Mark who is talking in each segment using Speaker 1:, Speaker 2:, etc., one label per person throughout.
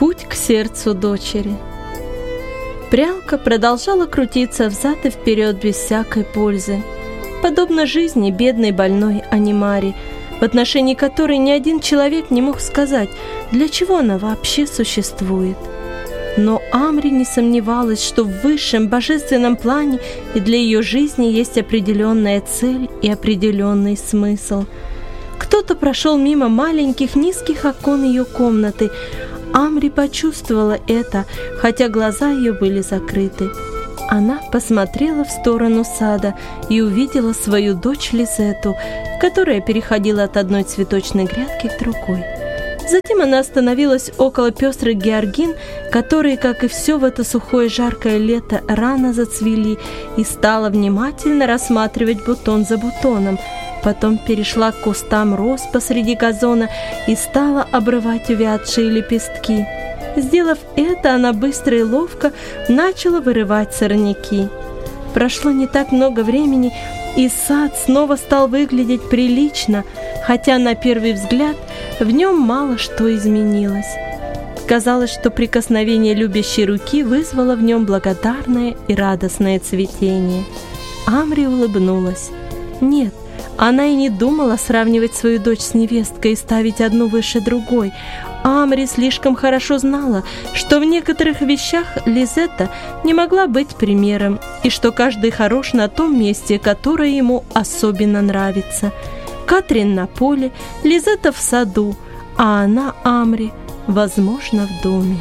Speaker 1: Путь к сердцу дочери. Прялка продолжала крутиться взад и вперед без всякой пользы, подобно жизни бедной больной Анимари, в отношении которой ни один человек не мог сказать, для чего она вообще существует. Но Амри не сомневалась, что в высшем божественном плане и для ее жизни есть определенная цель и определенный смысл. Кто-то прошел мимо маленьких низких окон ее комнаты. Амри почувствовала это, хотя глаза ее были закрыты. Она посмотрела в сторону сада и увидела свою дочь Лизетту, которая переходила от одной цветочной грядки к другой. Затем она остановилась около пестрых георгин, которые, как и все в это сухое жаркое лето, рано зацвели, и стала внимательно рассматривать бутон за бутоном. Потом перешла к кустам роз посреди газона и стала обрывать увядшие лепестки. Сделав это, она быстро и ловко начала вырывать сорняки. Прошло не так много времени, и сад снова стал выглядеть прилично, хотя на первый взгляд в нем мало что изменилось. Казалось, что прикосновение любящей руки вызвало в нем благодарное и радостное цветение. Амри улыбнулась. Нет, она и не думала сравнивать свою дочь с невесткой и ставить одну выше другой. Амри слишком хорошо знала, что в некоторых вещах Лизетта не могла быть примером, и что каждый хорош на том месте, которое ему особенно нравится. Катрин на поле, Лизетта в саду, а она, Амри, возможно, в доме.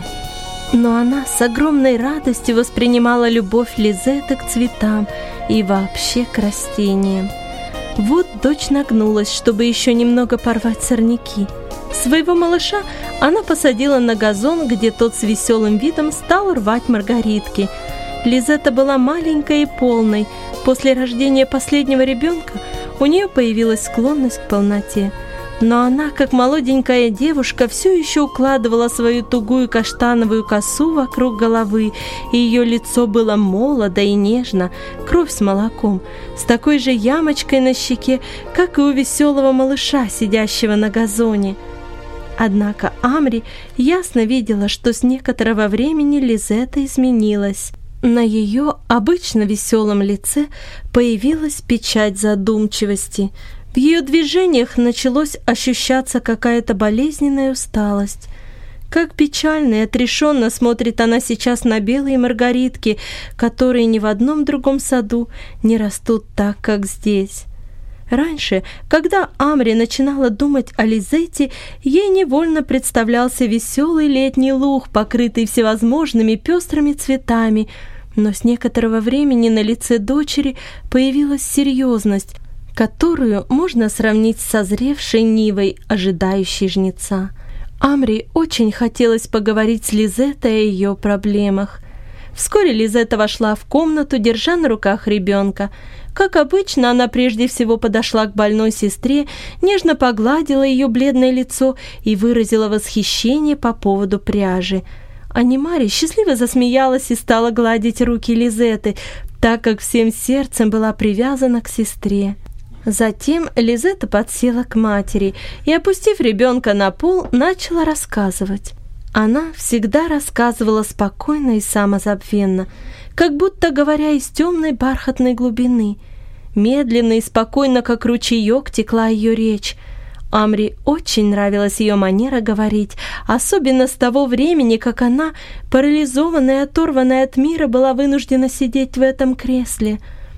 Speaker 1: Но она с огромной радостью воспринимала любовь Лизетты к цветам и вообще к растениям. Вот дочь нагнулась, чтобы еще немного порвать сорняки. Своего малыша она посадила на газон, где тот с веселым видом стал рвать маргаритки. Лизетта была маленькой и полной. После рождения последнего ребенка у нее появилась склонность к полноте. Но она, как молоденькая девушка, все еще укладывала свою тугую каштановую косу вокруг головы, и ее лицо было молодо и нежно, кровь с молоком, с такой же ямочкой на щеке, как и у веселого малыша, сидящего на газоне. Однако Амри ясно видела, что с некоторого времени Лизетта изменилась. На ее обычно веселом лице появилась печать задумчивости. В ее движениях началось ощущаться какая-то болезненная усталость. Как печально и отрешенно смотрит она сейчас на белые маргаритки, которые ни в одном другом саду не растут так, как здесь. Раньше, когда Амри начинала думать о Лизетте, ей невольно представлялся веселый летний луг, покрытый всевозможными пестрыми цветами, но с некоторого времени на лице дочери появилась серьезность, которую можно сравнить с созревшей нивой, ожидающей жнеца. Амри очень хотелось поговорить с Лизеттой о ее проблемах. Вскоре Лизетта вошла в комнату, держа на руках ребенка. Как обычно, она прежде всего подошла к больной сестре, нежно погладила ее бледное лицо и выразила восхищение по поводу пряжи. Анимари счастливо засмеялась и стала гладить руки Лизетты, так как всем сердцем была привязана к сестре. Затем Лизетта подсела к матери и, опустив ребенка на пол, начала рассказывать. Она всегда рассказывала спокойно и самозабвенно, как будто говоря из темной бархатной глубины. Медленно и спокойно, как ручеек, текла ее речь. Амри очень нравилась ее манера говорить, особенно с того времени, как она, парализованная и оторванная от мира, была вынуждена сидеть в этом кресле.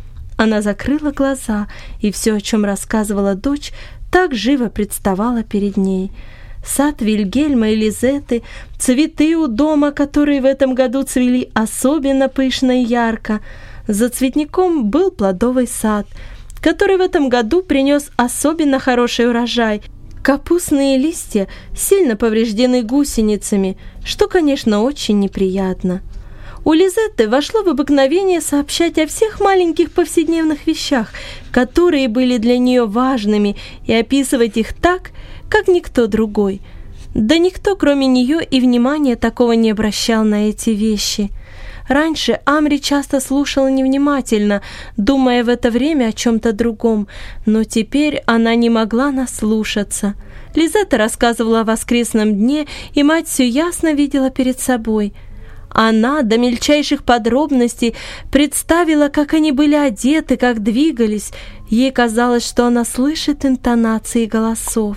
Speaker 1: Она закрыла глаза, и все, о чем рассказывала дочь, так живо представало перед ней. Сад Вильгельма и Лизетты, цветы у дома, которые в этом году цвели особенно пышно и ярко. За цветником был плодовый сад, который в этом году принес особенно хороший урожай. Капустные листья сильно повреждены гусеницами, что, конечно, очень неприятно. У Лизетты вошло в обыкновение сообщать о всех маленьких повседневных вещах, которые были для нее важными, и описывать их так, как никто другой. Да никто, кроме нее, и внимания такого не обращал на эти вещи. Раньше Амри часто слушала невнимательно, думая в это время о чем-то другом, но теперь она не могла наслушаться. Лизетта рассказывала о воскресном дне, и мать все ясно видела перед собой. Она до мельчайших подробностей представила, как они были одеты, как двигались. Ей казалось, что она слышит интонации голосов.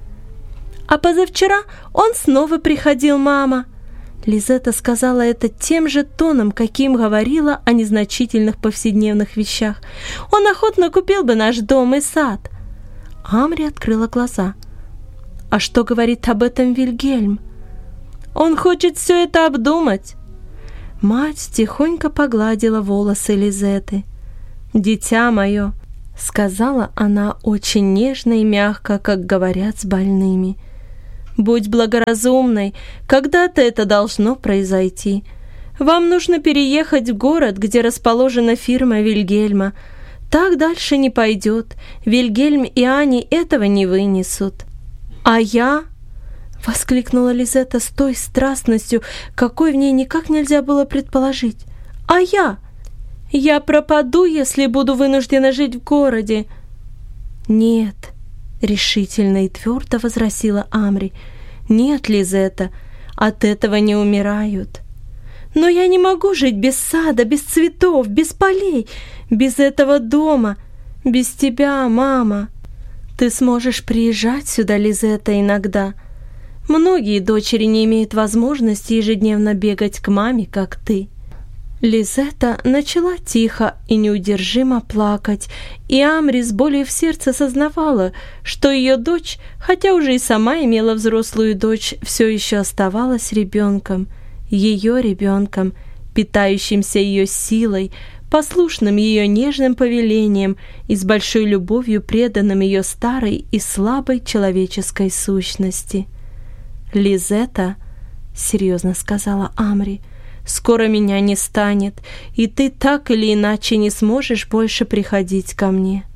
Speaker 1: «А позавчера он снова приходил, мама». Лизетта сказала это тем же тоном, каким говорила о незначительных повседневных вещах. «Он охотно купил бы наш дом и сад». Амри открыла глаза. «А что говорит об этом Вильгельм?» «Он хочет все это обдумать». Мать тихонько погладила волосы Лизетты. «Дитя мое», — сказала она очень нежно и мягко, как говорят с больными, «будь благоразумной, когда-то это должно произойти. Вам нужно переехать в город, где расположена фирма Вильгельма. Так дальше не пойдет. Вильгельм и Ани этого не вынесут». «А я?» — воскликнула Лизетта с той страстностью, какой в ней никак нельзя было предположить. «А я? Я пропаду, если буду вынуждена жить в городе». «Нет», — решительно и твердо возразила Амри. «Нет, Лизетта, от этого не умирают». «Но я не могу жить без сада, без цветов, без полей, без этого дома, без тебя, мама. Ты сможешь приезжать сюда, Лизетта, иногда. Многие дочери не имеют возможности ежедневно бегать к маме, как ты». Лизетта начала тихо и неудержимо плакать, и Амри с болью в сердце сознавала, что ее дочь, хотя уже и сама имела взрослую дочь, все еще оставалась ребенком, ее ребенком, питающимся ее силой, послушным ее нежным повелением и с большой любовью преданным ее старой и слабой человеческой сущности. «Лизетта», — серьезно сказала Амри, — «скоро меня не станет, и ты так или иначе не сможешь больше приходить ко мне».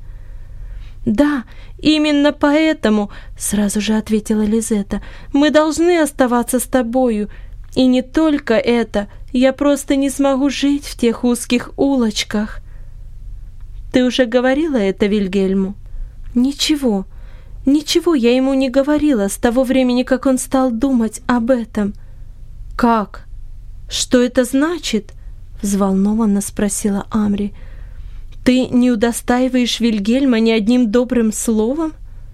Speaker 1: «Да, именно поэтому», — сразу же ответила Лизетта, — «мы должны оставаться с тобою. И не только это, я просто не смогу жить в тех узких улочках». «Ты уже говорила это Вильгельму?» «Ничего. Ничего я ему не говорила с того времени, как он стал думать об этом». «Как? Что это значит?» — взволнованно спросила Амри. «Ты не удостаиваешь Вильгельма ни одним добрым словом?»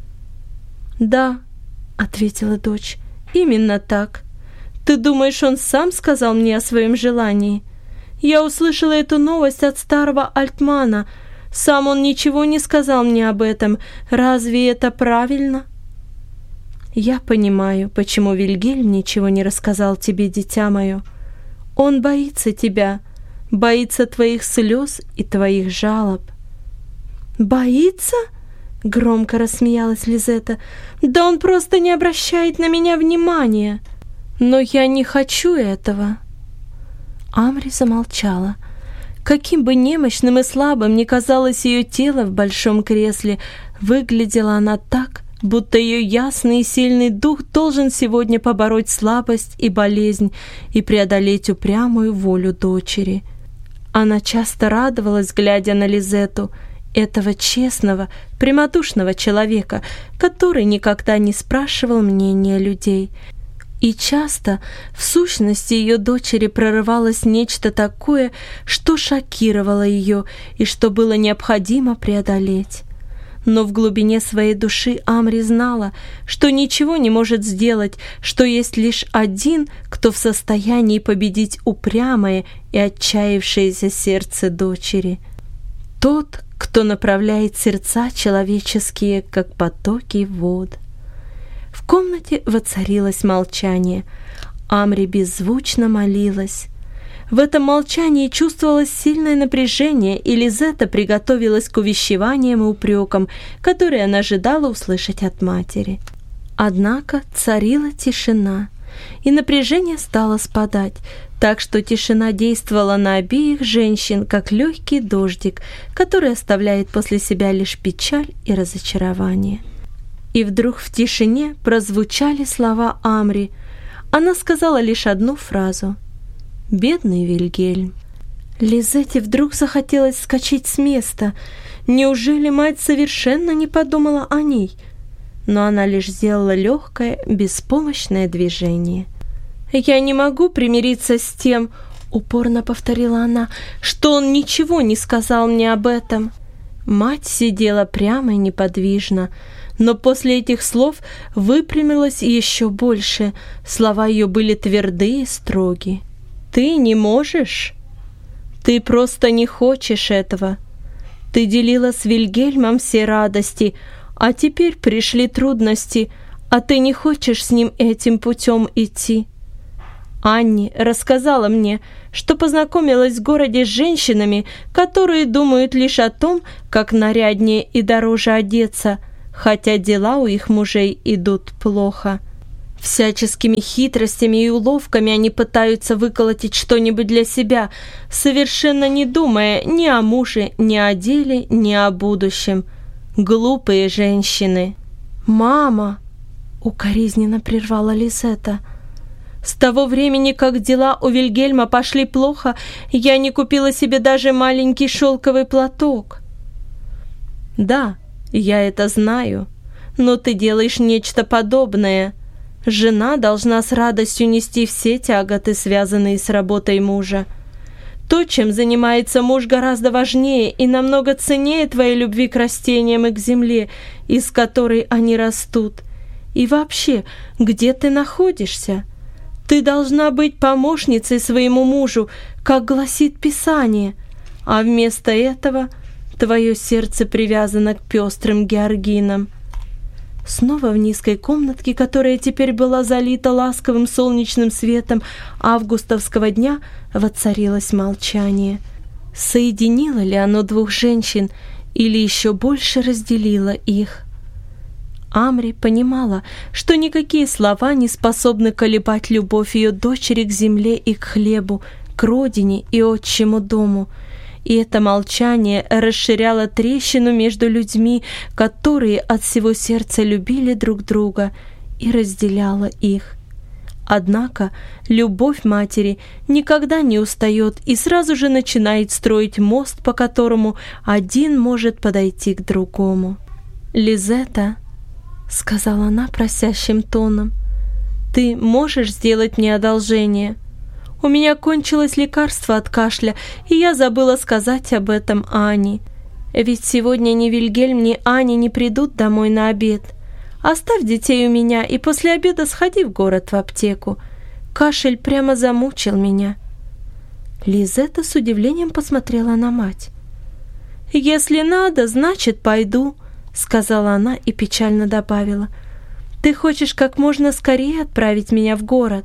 Speaker 1: «Да», — ответила дочь, — «именно так. Ты думаешь, он сам сказал мне о своем желании? Я услышала эту новость от старого Альтмана. Сам он ничего не сказал мне об этом. Разве это правильно?» «Я понимаю, почему Вильгельм ничего не рассказал тебе, дитя мое. Он боится тебя, боится твоих слез и твоих жалоб». «Боится?» — громко рассмеялась Лизетта. «Да он просто не обращает на меня внимания». «Но я не хочу этого». Амри замолчала. Каким бы немощным и слабым ни казалось ее тело в большом кресле, выглядела она так, будто ее ясный и сильный дух должен сегодня побороть слабость и болезнь и преодолеть упрямую волю дочери. Она часто радовалась, глядя на Лизетту, этого честного, прямодушного человека, который никогда не спрашивал мнения людей. И часто в сущности ее дочери прорывалось нечто такое, что шокировало ее и что было необходимо преодолеть. Но в глубине своей души Амри знала, что ничего не может сделать, что есть лишь один, кто в состоянии победить упрямое и отчаявшееся сердце дочери. Тот, кто направляет сердца человеческие, как потоки вод. В комнате воцарилось молчание. Амри беззвучно молилась. В этом молчании чувствовалось сильное напряжение, и Лизетта приготовилась к увещеваниям и упрекам, которые она ожидала услышать от матери. Однако царила тишина, и напряжение стало спадать, так что тишина действовала на обеих женщин, как легкий дождик, который оставляет после себя лишь печаль и разочарование. И вдруг в тишине прозвучали слова Амри. Она сказала лишь одну фразу: «Бедный Вильгельм». Лизетте вдруг захотелось вскочить с места. Неужели мать совершенно не подумала о ней? но она лишь сделала легкое, беспомощное движение. «Я не могу примириться с тем», — упорно повторила она, «что он ничего не сказал мне об этом». Мать сидела прямо и неподвижно, но после этих слов выпрямилась еще больше. Слова ее были твердые и строги. «Ты не можешь? Ты просто не хочешь этого. Ты делила с Вильгельмом все радости, а теперь пришли трудности, а ты не хочешь с ним этим путем идти. Анни рассказала мне, что познакомилась в городе с женщинами, которые думают лишь о том, как наряднее и дороже одеться, хотя дела у их мужей идут плохо. Всяческими хитростями и уловками они пытаются выколотить что-нибудь для себя, совершенно не думая ни о муже, ни о деле, ни о будущем. Глупые женщины». «Мама!» — укоризненно прервала Лизетта. «С того времени, как дела у Вильгельма пошли плохо, я не купила себе даже маленький шелковый платок». «Да, я это знаю, но ты делаешь нечто подобное. Жена должна с радостью нести все тяготы, связанные с работой мужа. То, чем занимается муж, гораздо важнее и намного ценнее твоей любви к растениям и к земле, из которой они растут. И вообще, где ты находишься? Ты должна быть помощницей своему мужу, как гласит Писание, а вместо этого твое сердце привязано к пестрым георгинам». Снова в низкой комнатке, которая теперь была залита ласковым солнечным светом августовского дня, воцарилось молчание. Соединило ли оно двух женщин или еще больше разделило их? Амри понимала, что никакие слова не способны колебать любовь ее дочери к земле и к хлебу, к родине и отчему дому. И это молчание расширяло трещину между людьми, которые от всего сердца любили друг друга, и разделяло их. Однако любовь матери никогда не устает и сразу же начинает строить мост, по которому один может подойти к другому. «Лизетта», — сказала она просящим тоном, — «ты можешь сделать мне одолжение? У меня кончилось лекарство от кашля, и я забыла сказать об этом Ане. Ведь сегодня ни Вильгельм, ни Аня не придут домой на обед. Оставь детей у меня и после обеда сходи в город в аптеку. Кашель прямо замучил меня». Лизетта с удивлением посмотрела на мать. «Если надо, значит, пойду», — сказала она и печально добавила. «Ты хочешь как можно скорее отправить меня в город?»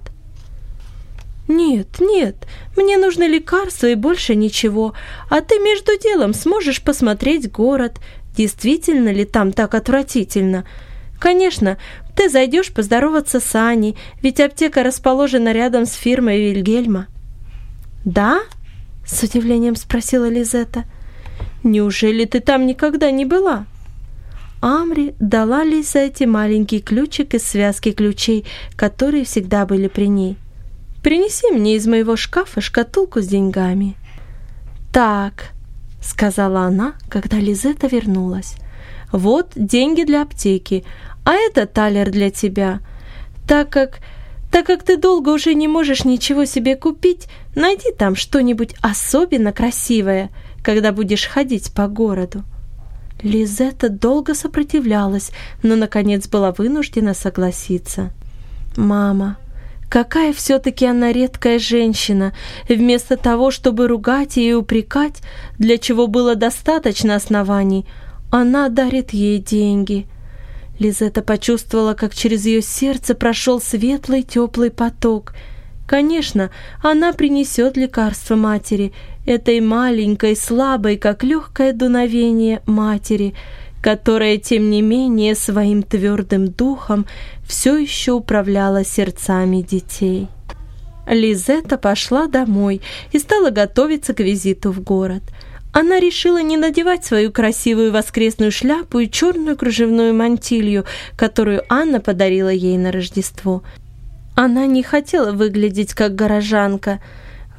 Speaker 1: «Нет, нет, мне нужно лекарство и больше ничего, а ты между делом сможешь посмотреть город, действительно ли там так отвратительно. Конечно, ты зайдешь поздороваться с Аней, ведь аптека расположена рядом с фирмой Вильгельма». «Да?» — с удивлением спросила Лизетта. «Неужели ты там никогда не была?» Амри дала Лизетте маленький ключик из связки ключей, которые всегда были при ней. «Принеси мне из моего шкафа шкатулку с деньгами». «Так», — сказала она, когда Лизетта вернулась, — «вот деньги для аптеки, а это талер для тебя. Так как ты долго уже не можешь ничего себе купить, найди там что-нибудь особенно красивое, когда будешь ходить по городу». Лизетта долго сопротивлялась, но, наконец, была вынуждена согласиться. «Мама, какая все-таки она редкая женщина! Вместо того, чтобы ругать ее и упрекать, для чего было достаточно оснований, она дарит ей деньги». Лизетта почувствовала, как через ее сердце прошел светлый теплый поток. Конечно, она принесет лекарство матери, этой маленькой, слабой, как легкое дуновение матери, которая, тем не менее, своим твердым духом все еще управляла сердцами детей. Лизетта пошла домой и стала готовиться к визиту в город. Она решила не надевать свою красивую воскресную шляпу и черную кружевную мантилью, которую Анна подарила ей на Рождество. Она не хотела выглядеть как горожанка.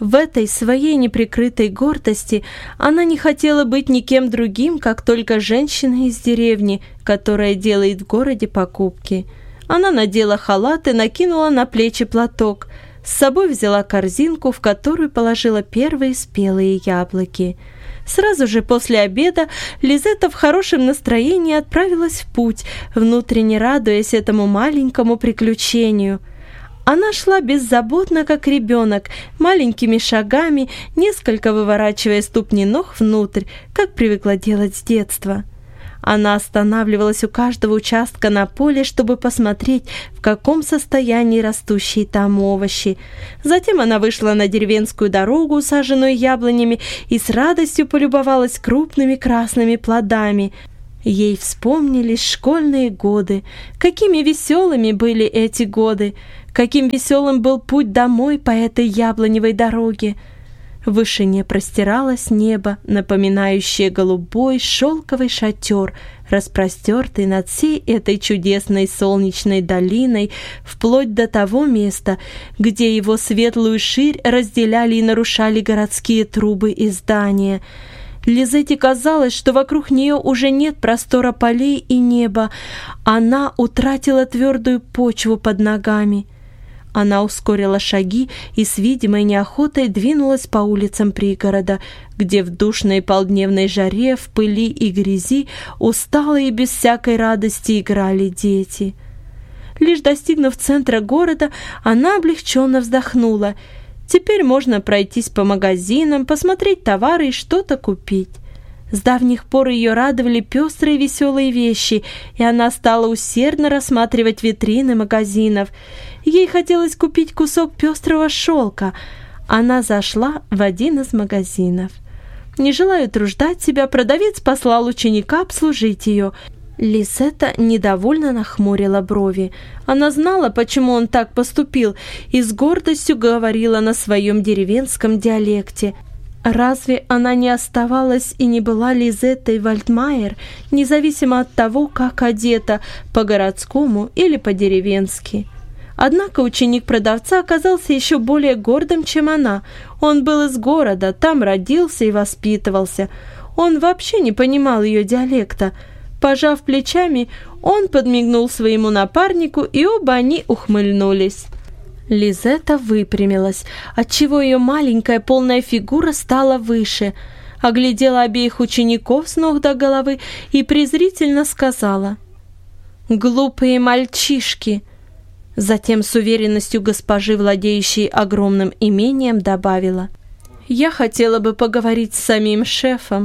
Speaker 1: В этой своей неприкрытой гордости она не хотела быть никем другим, как только женщиной из деревни, которая делает в городе покупки. Она надела халат и накинула на плечи платок. С собой взяла корзинку, в которую положила первые спелые яблоки. Сразу же после обеда Лизетта в хорошем настроении отправилась в путь, внутренне радуясь этому маленькому приключению. Она шла беззаботно, как ребенок, маленькими шагами, несколько выворачивая ступни ног внутрь, как привыкла делать с детства. Она останавливалась у каждого участка на поле, чтобы посмотреть, в каком состоянии растущие там овощи. Затем она вышла на деревенскую дорогу, усаженную яблонями, и с радостью полюбовалась крупными красными плодами. Ей вспомнились школьные годы. Какими веселыми были эти годы! Каким веселым был путь домой по этой яблоневой дороге! В вышине простиралось небо, напоминающее голубой шелковый шатер, распростертый над всей этой чудесной солнечной долиной, вплоть до того места, где его светлую ширь разделяли и нарушали городские трубы и здания. Лизетте казалось, что вокруг нее уже нет простора полей и неба. Она утратила твердую почву под ногами. Она ускорила шаги и с видимой неохотой двинулась по улицам пригорода, где в душной полдневной жаре, в пыли и грязи усталые и без всякой радости играли дети. Лишь достигнув центра города, она облегченно вздохнула. Теперь можно пройтись по магазинам, посмотреть товары и что-то купить. С давних пор ее радовали пестрые веселые вещи, и она стала усердно рассматривать витрины магазинов. Ей хотелось купить кусок пестрого шелка. Она зашла в один из магазинов. Не желая утруждать себя, продавец послал ученика обслужить ее. Лизетта недовольно нахмурила брови. Она знала, почему он так поступил, и с гордостью говорила на своем деревенском диалекте. Разве она не оставалась и не была Лизеттой Вальдмайер, независимо от того, как одета, по-городскому или по-деревенски? Однако ученик продавца оказался еще более гордым, чем она. Он был из города, там родился и воспитывался. Он вообще не понимал ее диалекта. Пожав плечами, он подмигнул своему напарнику, и оба они ухмыльнулись. Лизетта выпрямилась, отчего ее маленькая полная фигура стала выше, оглядела обеих учеников с ног до головы и презрительно сказала: «Глупые мальчишки!» Затем с уверенностью госпожи, владеющей огромным имением, добавила: «Я хотела бы поговорить с самим шефом».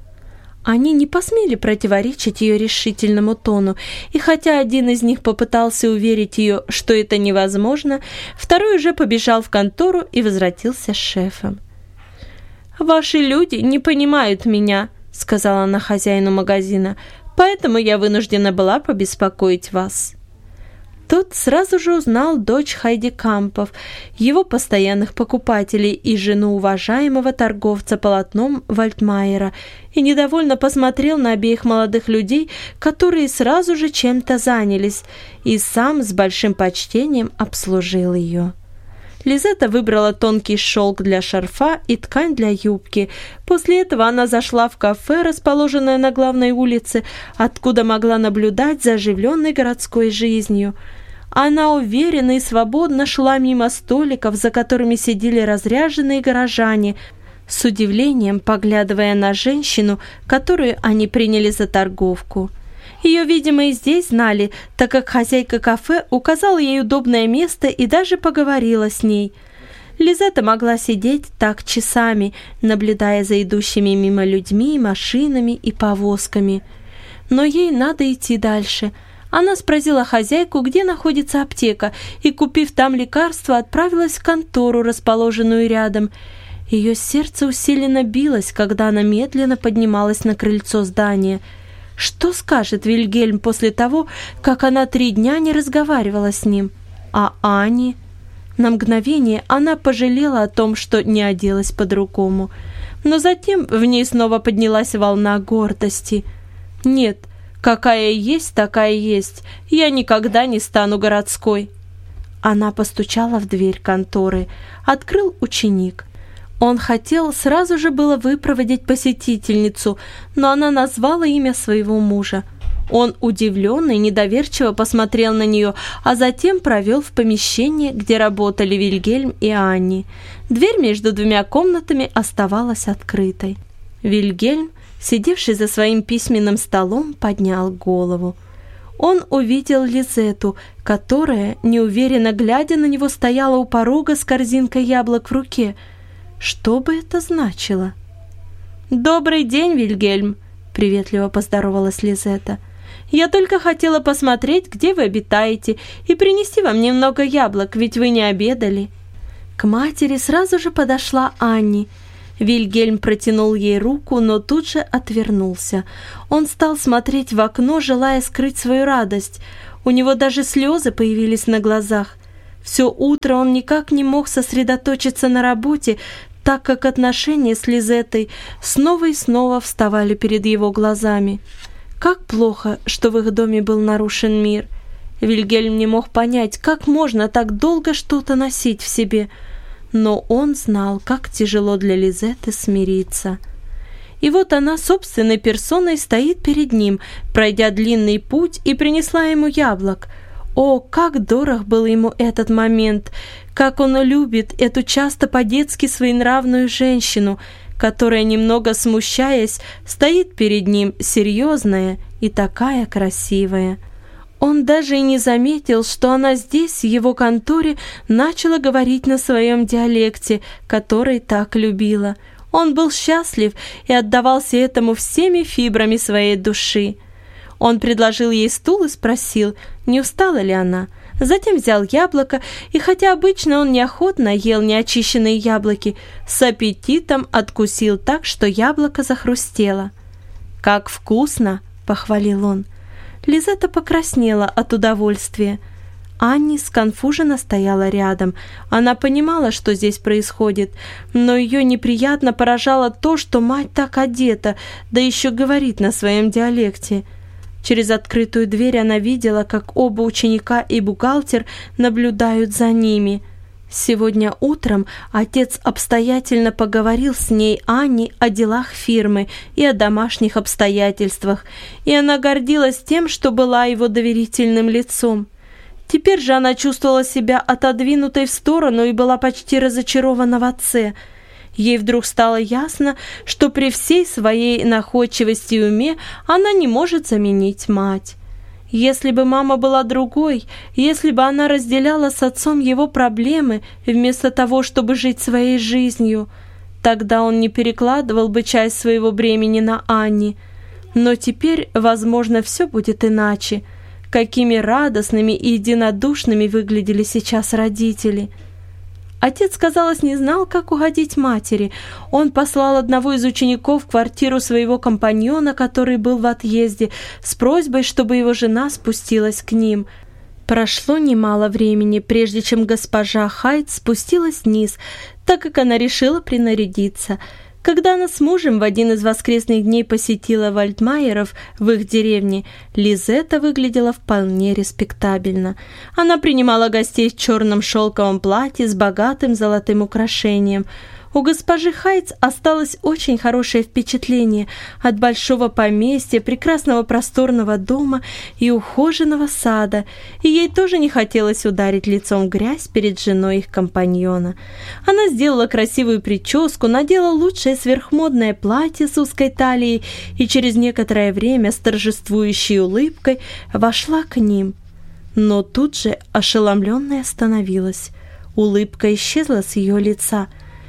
Speaker 1: Они не посмели противоречить ее решительному тону, и хотя один из них попытался уверить ее, что это невозможно, второй уже побежал в контору и возвратился с шефом. «Ваши люди не понимают меня», — сказала она хозяину магазина, «поэтому я вынуждена была побеспокоить вас». Тот сразу же узнал дочь Хайдекампов, его постоянных покупателей, и жену уважаемого торговца полотном Вальдмайера, и недовольно посмотрел на обеих молодых людей, которые сразу же чем-то занялись, и сам с большим почтением обслужил ее. Лизетта выбрала тонкий шелк для шарфа и ткань для юбки. После этого она зашла в кафе, расположенное на главной улице, откуда могла наблюдать за оживленной городской жизнью. Она уверенно и свободно шла мимо столиков, за которыми сидели разряженные горожане, с удивлением поглядывая на женщину, которую они приняли за торговку. Ее, видимо, и здесь знали, так как хозяйка кафе указала ей удобное место и даже поговорила с ней. Лизетта могла сидеть так часами, наблюдая за идущими мимо людьми, машинами и повозками. Но ей надо идти дальше. Она спросила хозяйку, где находится аптека, и, купив там лекарство, отправилась в контору, расположенную рядом. Ее сердце усиленно билось, когда она медленно поднималась на крыльцо здания. Что скажет Вильгельм после того, как она 3 дня не разговаривала с ним? А Ани? На мгновение она пожалела о том, что не оделась по-другому. Но затем в ней снова поднялась волна гордости. Нет, какая есть, такая есть. Я никогда не стану городской. Она постучала в дверь конторы. Открыл ученик. Он хотел сразу же было выпроводить посетительницу, но она назвала имя своего мужа. Он, удивленный, недоверчиво посмотрел на нее, а затем провел в помещение, где работали Вильгельм и Анни. Дверь между двумя комнатами оставалась открытой. Вильгельм, сидевший за своим письменным столом, поднял голову. Он увидел Лизетту, которая, неуверенно глядя на него, стояла у порога с корзинкой яблок в руке. Что бы это значило? «Добрый день, Вильгельм!» — приветливо поздоровалась Лизетта. «Я только хотела посмотреть, где вы обитаете, и принести вам немного яблок, ведь вы не обедали». К матери сразу же подошла Анни. Вильгельм протянул ей руку, но тут же отвернулся. Он стал смотреть в окно, желая скрыть свою радость. У него даже слезы появились на глазах. Все утро он никак не мог сосредоточиться на работе, так как отношения с Лизеттой снова и снова вставали перед его глазами. Как плохо, что в их доме был нарушен мир. Вильгельм не мог понять, как можно так долго что-то носить в себе, но он знал, как тяжело для Лизетты смириться. И вот она собственной персоной стоит перед ним, пройдя длинный путь, и принесла ему яблок. О, как дорог был ему этот момент, как он любит эту часто по-детски своенравную женщину, которая, немного смущаясь, стоит перед ним серьезная и такая красивая. Он даже и не заметил, что она здесь, в его конторе, начала говорить на своем диалекте, который так любила. Он был счастлив и отдавался этому всеми фибрами своей души. Он предложил ей стул и спросил, не устала ли она. Затем взял яблоко, и хотя обычно он неохотно ел неочищенные яблоки, с аппетитом откусил так, что яблоко захрустело. «Как вкусно!» — похвалил он. Лизетта покраснела от удовольствия. Анни сконфуженно стояла рядом. Она понимала, что здесь происходит, но ее неприятно поражало то, что мать так одета, да еще говорит на своем диалекте. Через открытую дверь она видела, как оба ученика и бухгалтер наблюдают за ними. Сегодня утром отец обстоятельно поговорил с ней, Анни, о делах фирмы и о домашних обстоятельствах, и она гордилась тем, что была его доверительным лицом. Теперь же она чувствовала себя отодвинутой в сторону и была почти разочарована в отце. Ей вдруг стало ясно, что при всей своей находчивости и уме она не может заменить мать. Если бы мама была другой, если бы она разделяла с отцом его проблемы, вместо того, чтобы жить своей жизнью, тогда он не перекладывал бы часть своего бремени на Анни. Но теперь, возможно, все будет иначе. Какими радостными и единодушными выглядели сейчас родители. Отец, казалось, не знал, как угодить матери. Он послал одного из учеников в квартиру своего компаньона, который был в отъезде, с просьбой, чтобы его жена спустилась к ним. Прошло немало времени, прежде чем госпожа Хайт спустилась вниз, так как она решила принарядиться. Когда она с мужем в один из воскресных дней посетила Вальдмайеров в их деревне, Лизетта выглядела вполне респектабельно. Она принимала гостей в черном шелковом платье с богатым золотым украшением. У госпожи Хайтс осталось очень хорошее впечатление от большого поместья, прекрасного просторного дома и ухоженного сада, и ей тоже не хотелось ударить лицом в грязь перед женой их компаньона. Она сделала красивую прическу, надела лучшее сверхмодное платье с узкой талией и через некоторое время с торжествующей улыбкой вошла к ним. Но тут же ошеломленная остановилась. Улыбка исчезла с ее лица.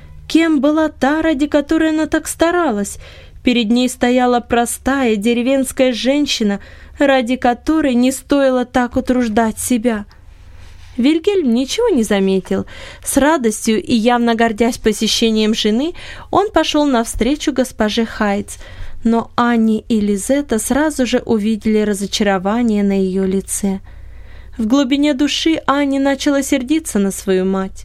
Speaker 1: Кем была та, ради которой она так старалась? Перед ней стояла простая деревенская женщина, ради которой не стоило так утруждать себя. Вильгельм ничего не заметил. С радостью и явно гордясь посещением жены, он пошел навстречу госпоже Хайтс, но Анни и Лизетта сразу же увидели разочарование на ее лице. В глубине души Анни начала сердиться на свою мать.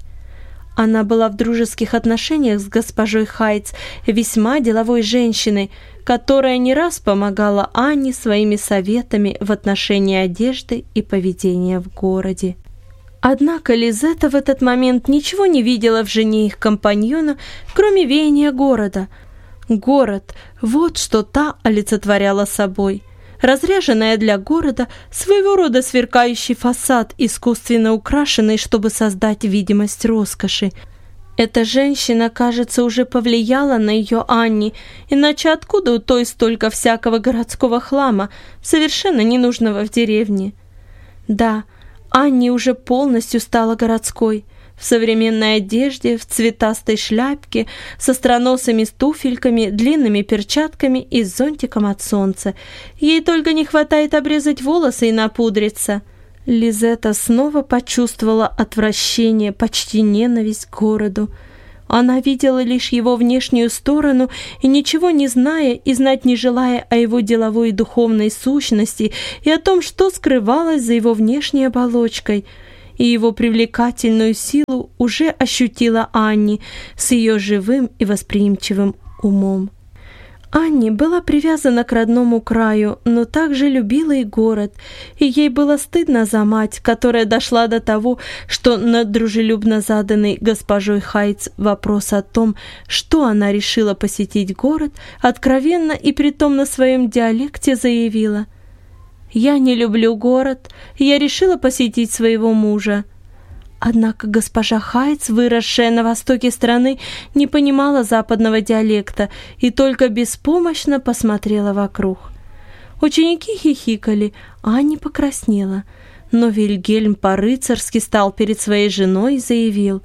Speaker 1: Она была в дружеских отношениях с госпожой Хайтс, весьма деловой женщиной, которая не раз помогала Анне своими советами в отношении одежды и поведения в городе. Однако Лизетта в этот момент ничего не видела в жене их компаньона, кроме веяния города. Город — вот что та олицетворяла собой. Разряженная для города, своего рода сверкающий фасад, искусственно украшенный, чтобы создать видимость роскоши. Эта женщина, кажется, уже повлияла на ее Анни, иначе откуда у той столько всякого городского хлама, совершенно ненужного в деревне? Да, Анни уже полностью стала городской, в современной одежде, в цветастой шляпке, с остроносыми туфельками, длинными перчатками и с зонтиком от солнца. Ей только не хватает обрезать волосы и напудриться. Лизетта снова почувствовала отвращение, почти ненависть к городу. Она видела лишь его внешнюю сторону и, ничего не зная и знать не желая о его деловой и духовной сущности и о том, что скрывалось за его внешней оболочкой, и его привлекательную силу уже ощутила Анни с ее живым и восприимчивым умом. Анни была привязана к родному краю, но также любила и город, и ей было стыдно за мать, которая дошла до того, что на дружелюбно заданный госпожой Хайтс вопрос о том, что она решила посетить город, откровенно и притом на своем диалекте заявила: «Я не люблю город, я решила посетить своего мужа». Однако госпожа Хайтс, выросшая на востоке страны, не понимала западного диалекта и только беспомощно посмотрела вокруг. Ученики хихикали, а Анни покраснела, но Вильгельм по-рыцарски стал перед своей женой и заявил: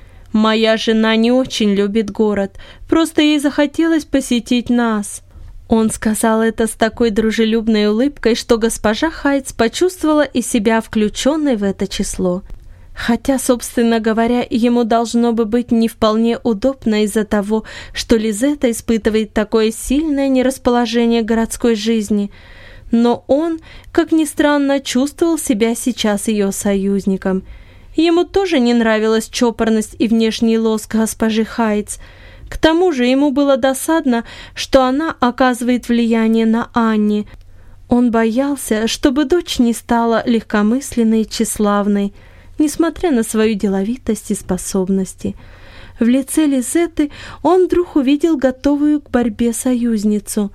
Speaker 1: «Моя жена не очень любит город, просто ей захотелось посетить нас». Он сказал это с такой дружелюбной улыбкой, что госпожа Хайтс почувствовала и себя включенной в это число. Хотя, собственно говоря, ему должно бы быть не вполне удобно из-за того, что Лизетта испытывает такое сильное нерасположение к городской жизни. Но он, как ни странно, чувствовал себя сейчас ее союзником. Ему тоже не нравилась чопорность и внешний лоск госпожи Хайтс. К тому же ему было досадно, что она оказывает влияние на Анни. Он боялся, чтобы дочь не стала легкомысленной и тщеславной, несмотря на свою деловитость и способности. В лице Лизетты он вдруг увидел готовую к борьбе союзницу.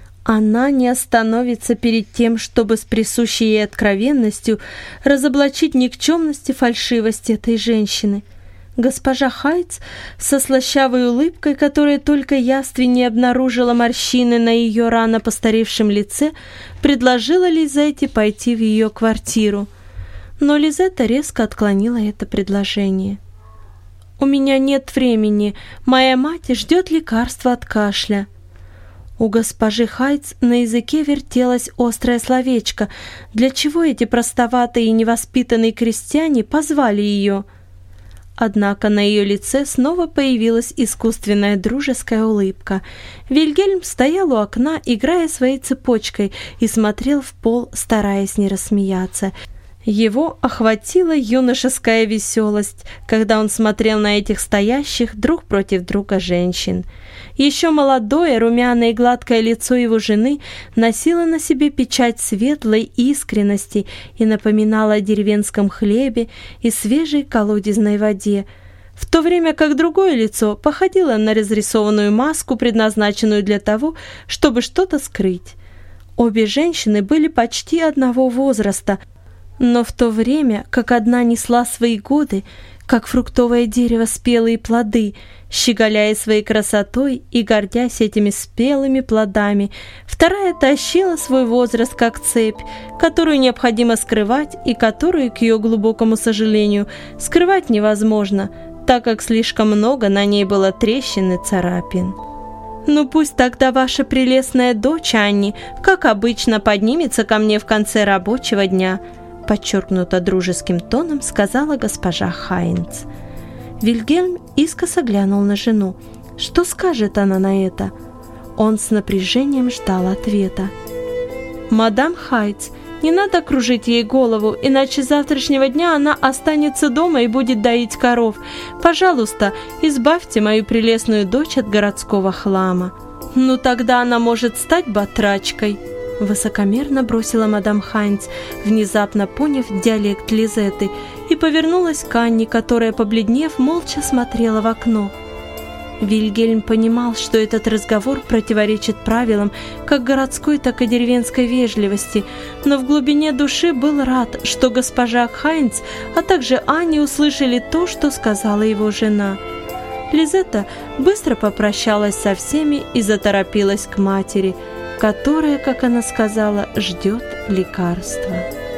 Speaker 1: Она не остановится перед тем, чтобы с присущей ей откровенностью разоблачить никчемность и фальшивость этой женщины. Госпожа Хайтс со слащавой улыбкой, которая только явственнее обнаружила морщины на ее рано постаревшем лице, предложила Лизетте пойти в ее квартиру. Но Лизетта резко отклонила это предложение. «У меня нет времени. Моя мать ждет лекарства от кашля». У госпожи Хайтс на языке вертелось острое словечко, для чего эти простоватые и невоспитанные крестьяне позвали ее. Однако на ее лице снова появилась искусственная дружеская улыбка. Вильгельм стоял у окна, играя своей цепочкой, и смотрел в пол, стараясь не рассмеяться. Его охватила юношеская веселость, когда он смотрел на этих стоящих друг против друга женщин. Еще молодое, румяное и гладкое лицо его жены носило на себе печать светлой искренности и напоминало о деревенском хлебе и свежей колодезной воде, в то время как другое лицо походило на разрисованную маску, предназначенную для того, чтобы что-то скрыть. Обе женщины были почти одного возраста, но в то время, как одна несла свои годы, как фруктовое дерево спелые плоды, щеголяя своей красотой и гордясь этими спелыми плодами, вторая тащила свой возраст как цепь, которую необходимо скрывать и которую, к ее глубокому сожалению, скрывать невозможно, так как слишком много на ней было трещин и царапин. «Ну пусть тогда ваша прелестная дочь Анни, как обычно, поднимется ко мне в конце рабочего дня», подчеркнуто дружеским тоном сказала госпожа Хайтс. Вильгельм искоса глянул на жену. Что скажет она на это? Он с напряжением ждал ответа. «Мадам Хайтс, не надо кружить ей голову, иначе с завтрашнего дня она останется дома и будет доить коров. Пожалуйста, избавьте мою прелестную дочь от городского хлама». «Ну тогда она может стать батрачкой». высокомерно бросила мадам Хайнц, внезапно поняв диалект Лизетты, и повернулась к Анне, которая, побледнев, молча смотрела в окно. Вильгельм понимал, что этот разговор противоречит правилам как городской, так и деревенской вежливости, но в глубине души был рад, что госпожа Хайнц, а также Анне услышали то, что сказала его жена. Лизетта быстро попрощалась со всеми и заторопилась к матери, которая, как она сказала, ждет лекарства.